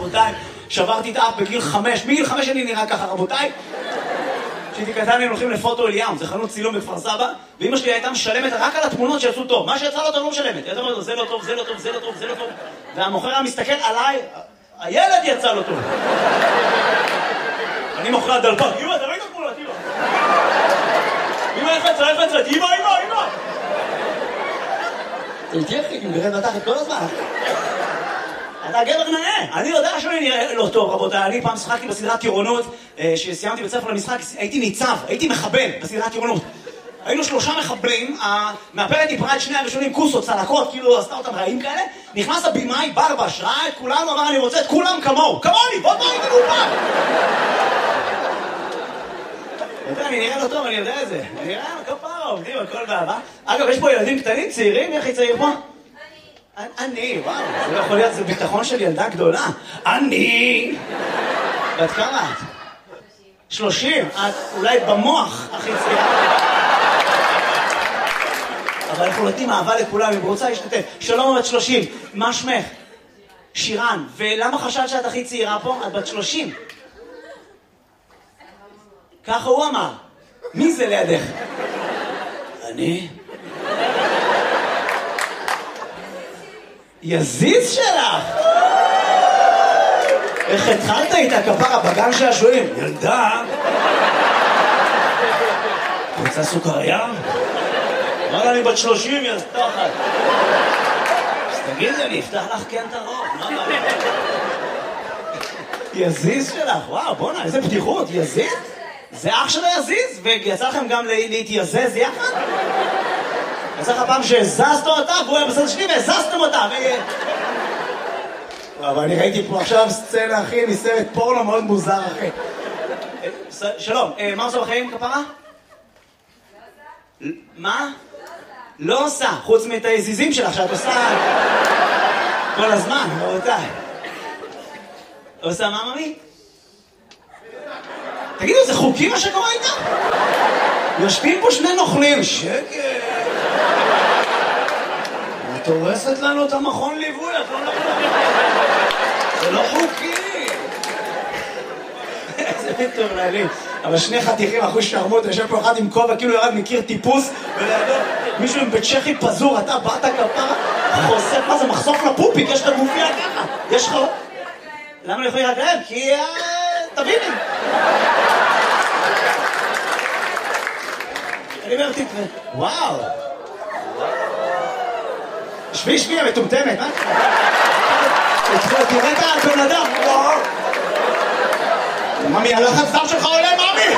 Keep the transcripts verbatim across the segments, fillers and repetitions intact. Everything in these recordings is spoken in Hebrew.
רבותיי, שברתי את האף בגיל חמש, מגיל חמש אני נראה ככה, רבותיי. כשהייתי קטן הם הולכים לפוטו אליאם, זה חנות צילום בכפר סבא, ואמא שלי הייתה משלמת רק על התמונות שיצאו טוב. מה שיצא לא טוב לא משלמת. היא אומרת לו, זה לא טוב, זה לא טוב, זה לא טוב, זה לא טוב. והמוכר היה מסתכל עליי, הילד יצא לו טוב. אני מוכר דלפק, אמא, אתה ראית תמונות, אמא. אמא, איך יצא, איך יצא, אמא, אמא, אמא. זה איתי אחי, אני מגרד בתחת כל הזמן. אתה גבר נאה, אני יודע שאני נראה לא טוב, רבותיי. אני פעם שחקתי בסדרת טירונות, שסיימתי בית ספר למשחק, הייתי ניצב, הייתי מחבל בסדרת טירונות. היינו שלושה מחבלים, המאפרת דיברה את שני הראשונים, כוסות, צלקות, כאילו עשתה אותם רעים כאלה. נכנס הבימאי, ברבש, ראה את כולנו, אמר אני רוצה את כולם כמוהו, כמוני, בוא בוא איתנו פעם. אני נראה לא טוב, אני יודע את זה. אני נראה כפרה, עובדים, הכל באהבה. אגב, יש פה ילדים קטנים, צעירים, איך היא צעיר פה? אני, וואו, זה לא יכול להיות, זה ביטחון של ילדה גדולה. אני! ואת כמה את? שלושים. את אולי במוח הכי צעירה. אבל אנחנו נותנים אהבה לכולם, אם רוצה להשתתף. שלום, בת שלושים, מה שמך? שירן. ולמה חשבת שאת הכי צעירה פה? את בת שלושים. ככה הוא אמר. מי זה לידך? אני? יזיז שלך! איך התחלת איתה כפרה בגן שעשועים? ילדה! רוצה סוכריה? אמרה אני בת שלושים, יא תחת. אז תגידי, אני אפתח לך כן את הרוב. יזיז שלך, וואו, בוא'נה, איזה פתיחות, יזיז? זה אח שלו יזיז? ויצא לכם גם להתייזז יחד? יצא לך פעם שהזזת אותה, והוא היה בסדר שלי והזזתם אותה, ו... אבל אני ראיתי פה עכשיו סצנה, אחי, מסרט פורנו מאוד מוזר, אחי. שלום, מה עושה בחיים, כפרה? מה? לא עושה, חוץ מאת היזיזים שלך, שאת עושה כל הזמן, רבותיי. עושה מה, ממי? תגידו, זה חוקי מה שקורה איתה? יושבים פה שני נוכלים, שקט. את הורסת לנו את המכון ליווי, את לא נכונה. זה לא חוקי. איזה מטורללים. אבל שני חתיכים אחוז שרמות, יושב פה אחד עם כובע, כאילו ירד מכיר טיפוס, ולידו מישהו עם בית צ'כי פזור, אתה באת כפרה, חושף, מה זה, מחשוף לפופיק, יש לך גופיה ככה. יש לך... למה אני יכולה להגיד? כי... תביני. אני אומר, תתראה. וואו. שבי, שבי, המטומטמת, מה? תראה את הבן אדם. וואו. ממי, הלחץ דם שלך עולה, ממי!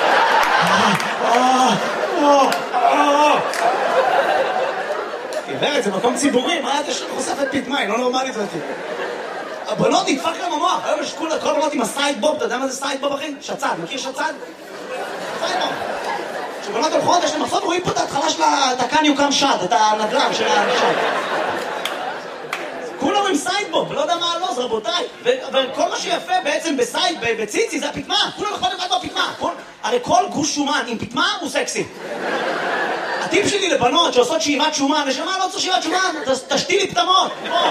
עברת, זה מקום ציבורי, מה את יש לך חושפת פתמה, היא לא נורמלית אותי. הבנות נדפק להם המוח, היום יש כל הבנות עם הסיידבוב, אתה יודע מה זה סיידבוב אחי? שצד, מכיר שצד? סיידבוב. כשבנות הולכות, יש להם מחסות, רואים פה את ההתחלה של התקן יוקם שד, את הנדל"ן של השד. כולם עם סיידבוב, ולא יודע מה הלוז, רבותיי. וכל מה שיפה בעצם בסייד, בציצי, זה הפתמה. כולם יכולים לבד בפתמה. הרי כל גוש שומן עם פתמה הוא סקסי. הטיפ שלי לבנות שעושות שאיבת שומן, נשמה, לא צריך שאיבת שומן, תשתי לי פתמות.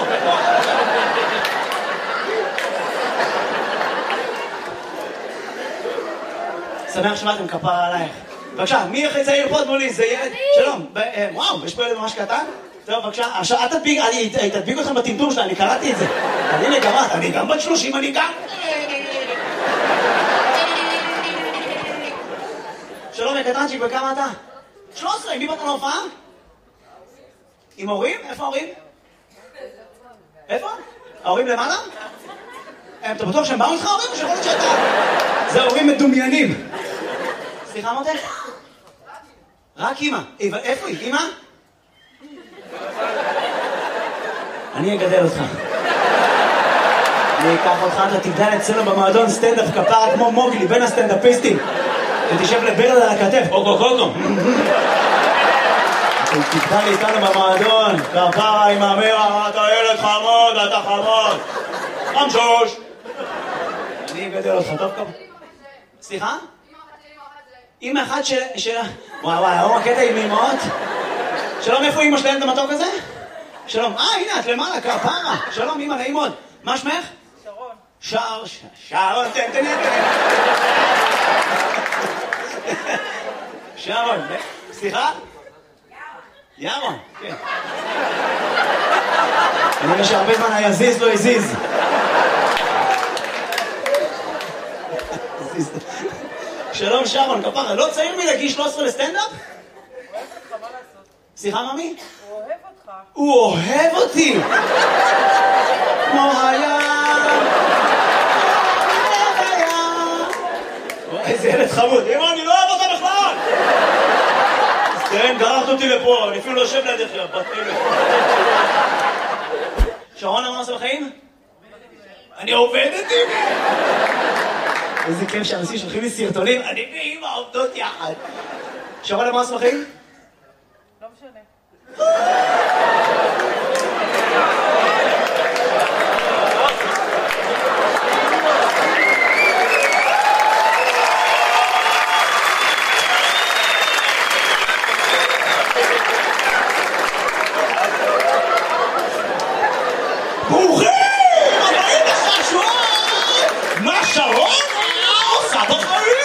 שמח שבאתם כפרה עלייך. בבקשה, מי הכי צעיר פה תנו לי? זה ילד? שלום. וואו, יש פה ילד ממש קטן? טוב, בבקשה. עכשיו, אל תדביק, אני תדביק אתכם בטמטום שלה, אני קראתי את זה. הנה גם את, אני גם בת שלושים, אני גם... שלום, קטנצ'יק, וכמה אתה? שלוש עשרה, עם מי באת להופעה? עם הורים? איפה ההורים? איפה? ההורים למעלה? אתה בטוח שהם באו איתך ההורים או שיכול להיות שאתה... זה הורים מדומיינים. סליחה מותק? רק אמא. איפה היא? אמא? אני אגדל אותך. אני אקח אותך, אתה תגדל אצלנו במועדון סטנדאפ כפרה כמו מוגלי בין הסטנדאפיסטים. ותשב לברד על הכתף, אוקו קוקו. תגדל איתנו במועדון, כפרה עם המרה, אתה ילד חמוד, אתה חמוד. חמשוש. אני אגדל אותך, טוב כפרה. סליחה? אמא אחת של... וואי וואי, היום הקטע עם אמאות. שלום, איפה אמא שלהם את המתוק הזה? שלום, אה הנה את למעלה, כפרה. שלום אמא, נעים מאוד. מה שמך? שרון. שר, שרון, תן, תן, תן. שרון, סליחה? ירון, כן. אני רואה שהרבה זמן היזיז לא הזיז. שלום שרון, כפרה, לא צעיר מלהגיש שלוש עשרה לסטנדאפ? הוא אוהב אותך, מה לעשות? סליחה, ממי? הוא אוהב אותך. הוא אוהב אותי! כמו הים! איזה ילד חמוד. אמא, אני לא אוהב אותה בכלל! כן, גררת אותי לפה, אני אפילו לא יושב לידך, בת אלף. שרון, מה עושה בחיים? אני עובדת עם מי? איזה כיף שאנשים שולחים לי סרטונים, אני ואמא עובדות יחד. שרון, מה עושה בחיים? לא משנה. ברוכים! הבאים לחשוב! מה שרון עושה בחיים?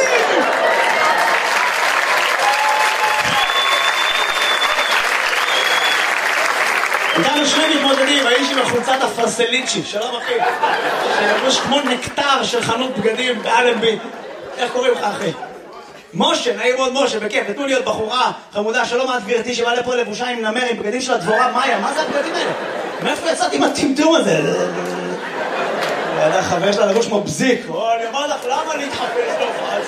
איתנו שני מתמודדים, האיש עם החולצת הפרסליצ'י, שלום אחי, שלבוש כמו נקטר של חנות בגדים באלנבי. איך קוראים לך אחי? משה, נעים מאוד משה, בכיף, נתנו להיות בחורה חמודה, שלום את גברתי שבא לפה לבושה עם נמר, עם בגדים של הדבורה מאיה, מה זה הבגדים האלה? מאיפה יצאתי עם הטמטום הזה? ידע חבר שלה לבוש כמו בזיק, או אני אומר לך, למה להתחפש להופעה?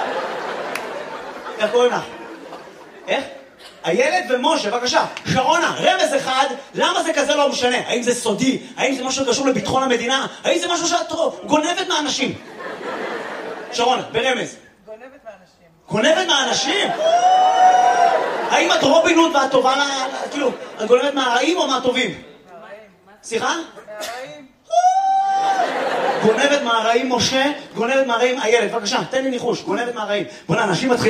איך קוראים לך? איך? הילד ומשה, בבקשה. שרונה, רמז אחד, למה זה כזה לא משנה? האם זה סודי? האם זה משהו שקשור לביטחון המדינה? האם זה משהו שאת גונבת מהאנשים? שרונה, ברמז. גונבת מאנשים. גונבת מהאנשים? האם את רובין הוד ואת טובה לה... כאילו, את גונבת מהרעים או מהטובים? מהרעים. סליחה? מהרעים. גונבת מהרעים משה, גונבת מהרעים הילד. בבקשה, תן לי ניחוש. גונבת מהרעים. בוא'נה, אנשים מתחילים...